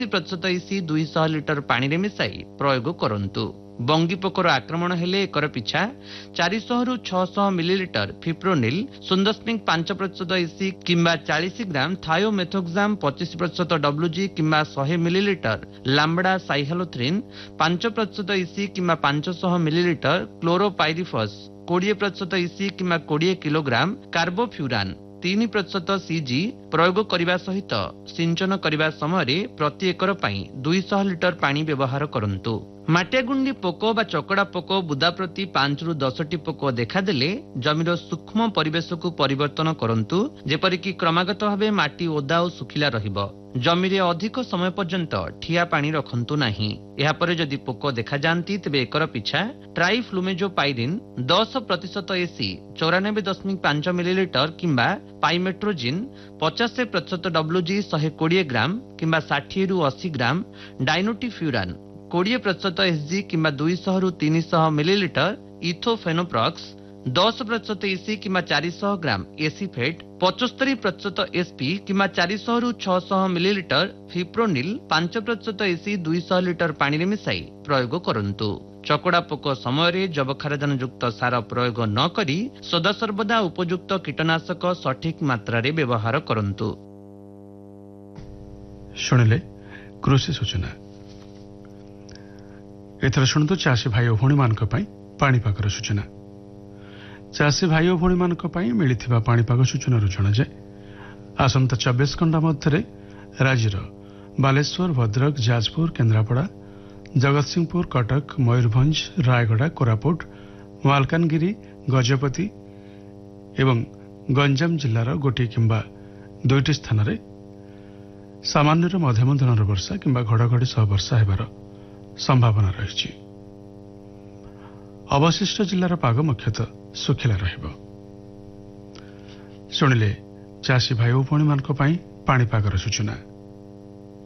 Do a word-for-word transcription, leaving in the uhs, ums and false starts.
प्रतिशत इसी दुईश लिटर पानी रे मिसाई प्रयोग करंतु। बंगीपोकर आक्रमण हेले एकर पिछा चारिश रु छह मिलीलिटर फिप्रोनिल शून्य दशमिक पांच प्रतिशत इसी किंबा चालीस ग्राम थायोमेथोक्साम पच्चीस प्रतिशत डब्ल्यूजी किंबा सौ मिलीलिटर लाम्बडा साइहेलोथ्रिन पांच प्रतिशत इसी किंबा पांच सौ मिलीलिटर क्लोरोपाइरिफस बीस प्रतिशत इसी किंबा बीस किलोग्राम कार्बोफ्यूरान तीन प्रतिशत सीजी प्रयोग करने सहित सिंचन करने समय प्रति एकर पाई दुईश लिटर पानी व्यवहार करंतु। माटियागुंडी पोक बा चकड़ा पोक बुदा प्रति पांच रु दस टी पोक देखादेले जमीर सूक्ष्म परिवेश को परिवर्तन करंतु जेपरिक क्रमागत भाव माटी ओदा और सुखिला रहिबो। जमीरे अधिक समय पर्यंत ठिया पानी रखंतु नाही। एहा परे जदि पोक देखा जांती तेबे एकर पिछा ट्राइफ्लुमेजोपाइरिन दस प्रतिशत एसी चौरानबे दशमिक पांच मिलीलिटर किंबा पाइमेट्रोजिन पचास प्रतिशत डब्ल्यूजी सौ बीस ग्राम किंबा साठ रु अस्सी ग्राम डाइनोटिफ्यूरान बीस प्रतिशत एसजी किंबा दुईश रु तीन सौ मिलीलिटर इथोफेनोप्रॉक्स दस प्रतिशत इसी किंबा चार सौ ग्राम एसीफेट पचहत्तर प्रतिशत एसपी किंबा चारिश रु छह मिलीलिटर फिप्रोनिल पांच प्रतिशत इसी दुईश लिटर पानी रे मिसाई प्रयोग करंतु। चकड़ा पोक समय जबखारजान युक्त सार प्रयोग न करी सदा सर्वदा उपयुक्त कीटनाशक सठिक मात्रा रे व्यवहार करंतु। शुणिले कृषि सूचना। एथर शुणु चाषी भाई और भौणी मान पाणीपागर सूचना। चाषी भाई और भौणी मान मिलिथिबा पाणीपाग सूचना जणाए आसंता चौबीस घंटा मध्य राज्यर बालेश्वर भद्रक जाजपुर केन्द्रापड़ा जगतसिंहपुर कटक मयूरभंज रायगड़ा कोरापुट मालकानगिरी गजपति एवं गंजाम जिलार गोटे किंबा दुईटी स्थान रे सामान्य मध्यम धरणर वर्षा किंबा घड़घड़ी सह वर्षा हेबार संभावना रही। अवशिष्ट जिलार पाग मुख्यतः सुखिला रहिबो। शुणिले चाषी भाई और भौणी मान पाणीपागर सूचना।